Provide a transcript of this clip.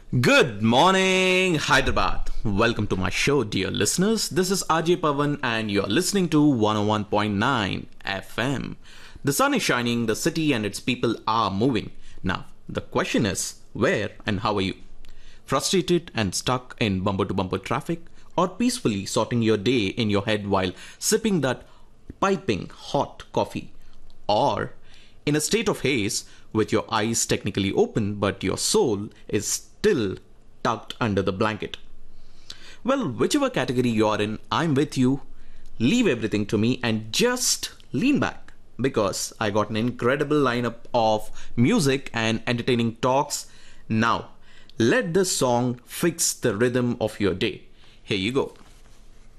Good morning, Hyderabad. Welcome to my show, dear listeners. This is RJ Pavan, and you're listening to 101.9 FM. The sun is shining, the city and its people are moving. Now, the question is, where and how are you? Frustrated and stuck in bumper to bumper traffic, or peacefully sorting your day in your head while sipping that piping hot coffee? Or in a state of haze with your eyes technically open but your soul is still tucked under the blanket? Well, whichever category you're in, I'm with you. Leave everything to me and just lean back because I got an incredible lineup of music and entertaining talks. Now, let this song fix the rhythm of your day. Here you go.